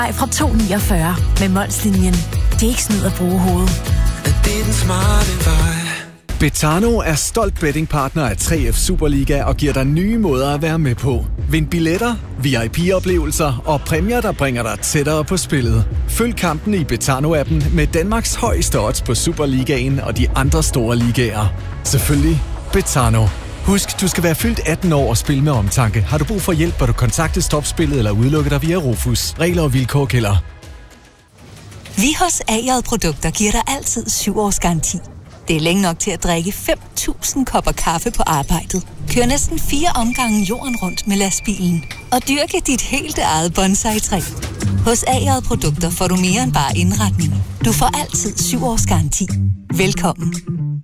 Fra 2,49 med Molslinjen. Det er ikke snyd at bruge hovedet. Det er den smarte vej. Betano er stolt bettingpartner af 3F Superliga og giver dig nye måder at være med på. Vind billetter, VIP-oplevelser og præmier, der bringer dig tættere på spillet. Følg kampen i Betano-appen med Danmarks højeste odds på Superligaen og de andre store ligaer. Selvfølgelig Betano. Husk, du skal være fyldt 18 år og spille med omtanke. Har du brug for hjælp, bør du kontakte Stopspillet eller udelukke dig via Rofus. Regler og vilkår gælder. Vi hos AJ Produkter giver dig altid 7 års garanti. Det er længe nok til at drikke 5.000 kopper kaffe på arbejdet. Kør næsten 4 omgange jorden rundt med lastbilen. Og dyrke dit helt eget bonsai-træ. Hos AJ Produkter får du mere end bare indretning. Du får altid 7 års garanti. Velkommen.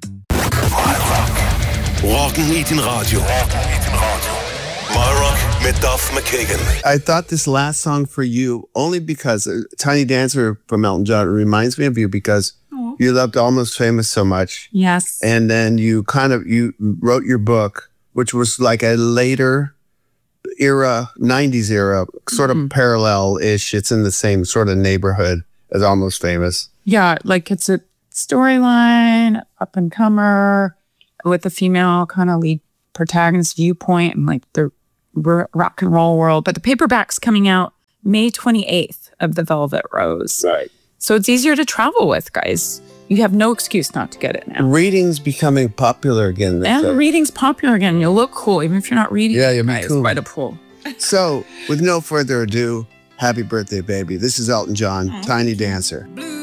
Rocken i din radio. My Rock med Duff McKagan. I thought this last song for you only because Tiny Dancer from Elton John reminds me of you because you loved Almost Famous so much. Yes. And then you wrote your book, which was like a later era, 90s era, sort of parallel-ish. It's in the same sort of neighborhood as Almost Famous. Yeah, like it's a storyline, up-and-comer, with a female kind of lead protagonist viewpoint and like the rock and roll world. But the paperback's coming out May 28th of The Velvet Rose. Right. So it's easier to travel with, guys. You have no excuse not to get it now. Reading's becoming popular again. Reading's popular again. You'll look cool, even if you're not reading. Yeah, you'll be cool. By the pool. So, with no further ado, happy birthday, baby. This is Elton John, Tiny Dancer.